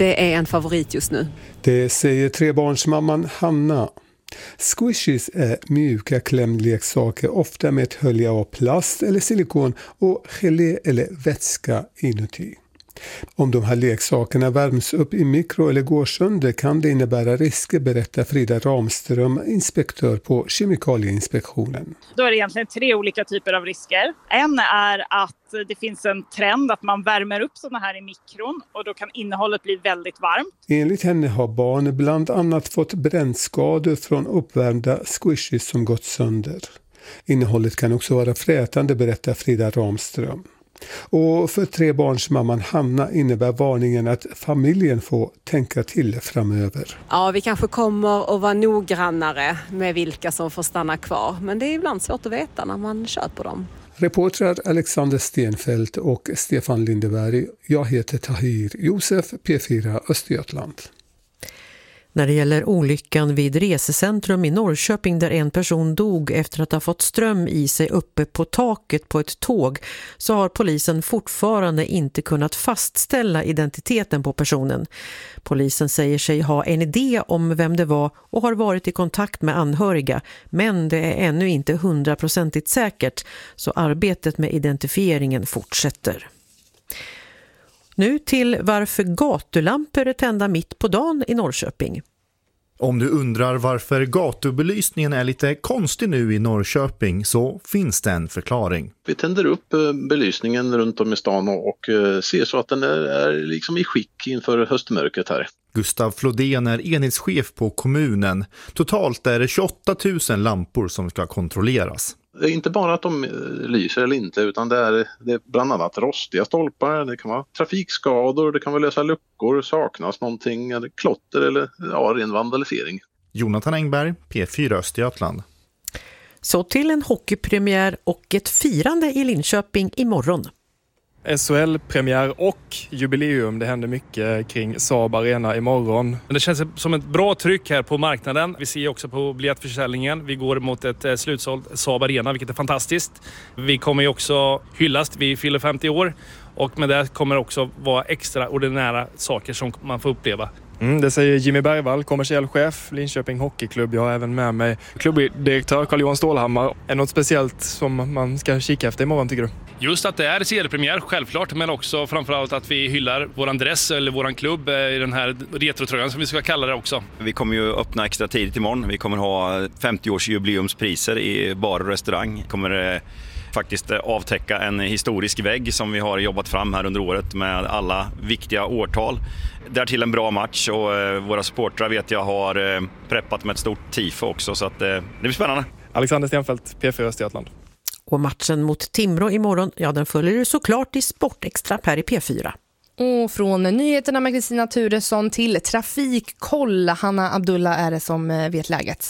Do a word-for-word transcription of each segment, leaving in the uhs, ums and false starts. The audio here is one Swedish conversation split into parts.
det är en favorit just nu. Det säger trebarnsmamman Hanna. Squishies är mjuka klämleksaker, ofta med ett hölje av plast eller silikon och gelé eller vätska inuti. Om de här leksakerna värms upp i mikro eller går sönder kan det innebära risker, berättar Frida Ramström, inspektör på Kemikalieinspektionen. Då är det egentligen tre olika typer av risker. En är att det finns en trend att man värmer upp sådana här i mikron och då kan innehållet bli väldigt varmt. Enligt henne har barn bland annat fått brännskador från uppvärmda squishies som gått sönder. Innehållet kan också vara frätande, berättar Frida Ramström. Och för trebarnsmamman Hanna innebär varningen att familjen får tänka till framöver. Ja, vi kanske kommer att vara noggrannare med vilka som får stanna kvar. Men det är ibland svårt att veta när man köper dem. Reportrar Alexander Stenfeldt och Stefan Lindeberg. Jag heter Tahir Josef, P fyra Östergötland. När det gäller olyckan vid resecentrum i Norrköping där en person dog efter att ha fått ström i sig uppe på taket på ett tåg så har polisen fortfarande inte kunnat fastställa identiteten på personen. Polisen säger sig ha en idé om vem det var och har varit i kontakt med anhöriga, men det är ännu inte hundraprocentigt säkert, så arbetet med identifieringen fortsätter. Nu till varför gatulampor är tända mitt på dagen i Norrköping. Om du undrar varför gatubelysningen är lite konstig nu i Norrköping så finns det en förklaring. Vi tänder upp belysningen runt om i stan och ser så att den är liksom i skick inför höstmörkret här. Gustav Flodén är enhetschef på kommunen. Totalt är det tjugoåtta tusen lampor som ska kontrolleras. Det är inte bara att de lyser eller inte, utan det är, det är bland annat rostiga stolpar, det kan vara trafikskador, det kan vara lösa luckor, saknas någonting, eller klotter eller ja, ren vandalisering. Jonathan Engberg, P fyra Östergötland. Så till en hockeypremiär och ett firande i Linköping imorgon. S H L-premiär och jubileum. Det händer mycket kring Saab Arena imorgon. Det känns som ett bra tryck här på marknaden. Vi ser också på biljettförsäljningen. Vi går mot ett slutsåld Saab Arena, vilket är fantastiskt. Vi kommer ju också hyllas. Vi fyller femtio år. Och med det kommer också vara extraordinära saker som man får uppleva. Mm, det säger Jimmy Bergvall, kommersiell chef, Linköping Hockeyklubb. Jag har även med mig klubbdirektör Carl-Johan Stålhammar. Är det något speciellt som man ska kika efter imorgon, tycker du? Just att det är seriepremiär, självklart, men också framförallt att vi hyllar våran dress eller våran klubb i den här retrotröjan som vi ska kalla det också. Vi kommer ju öppna extra tidigt imorgon. Vi kommer ha femtio-årsjubileumspriser i bar och restaurang. Kommer faktiskt avtäcka en historisk vägg som vi har jobbat fram här under året med alla viktiga årtal. Därtill en bra match och våra supportrar vet jag har preppat med ett stort tifo också, så att det blir spännande. Alexander Stenfeldt, P fyra Östergötland. Och matchen mot Timrå imorgon, ja, den följer du såklart i Sportextra här i P fyra. Och från nyheterna med Kristina Turesson till trafikkoll. Hanna Abdullah är det som vet läget.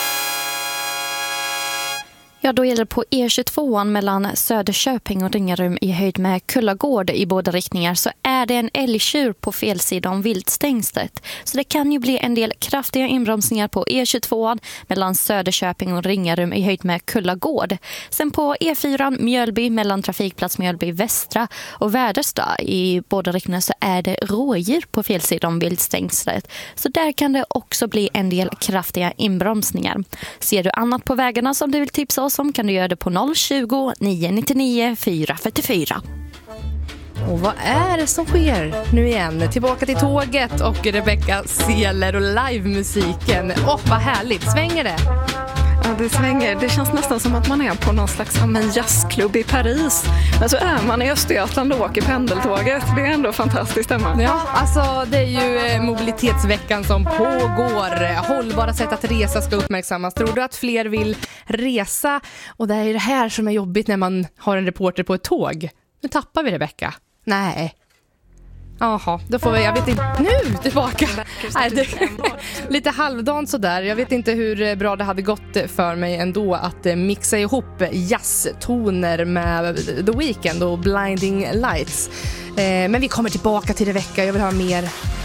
Ja, då gäller det på E tjugotvåan mellan Söderköping och Ringarum i höjd med Kullagård i båda riktningar, så är det en älgtjur på fel sida om viltstängslet. Så det kan ju bli en del kraftiga inbromsningar på E tjugotvåan mellan Söderköping och Ringarum i höjd med Kullagård. Sen på E fyran Mjölby mellan trafikplats Mjölby Västra och Väderstad i båda riktningar så är det rådjur på fel sida om viltstängslet. Så där kan det också bli en del kraftiga inbromsningar. Ser du annat på vägarna som du vill tipsa oss som kan du göra det på noll tjugo, nio nittionio, fyra fyrtiofyra. Och vad är det som sker nu igen? Tillbaka till tåget och Rebecca Seler och livemusiken. Åh, oh, vad härligt. Svänger det? Ja, det svänger. Det känns nästan som att man är på någon slags en jazzklubb i Paris. Men så är man i Östergötland och åker pendeltåget. Det är ändå fantastiskt, Emma. Ja, alltså det är ju mobilitetsveckan som pågår. Hållbara sätt att resa ska uppmärksammas. Tror du att fler vill resa? Och det är det här som är jobbigt när man har en reporter på ett tåg. Nu tappar vi Rebecca. Nej. Jaha, då får vi, jag vet inte, nu tillbaka. Nej, det, lite halvdant sådär. Jag vet inte hur bra det hade gått för mig ändå att mixa ihop jazztoner med The Weeknd och Blinding Lights. Eh, men vi kommer tillbaka till Rebecca. Jag vill ha mer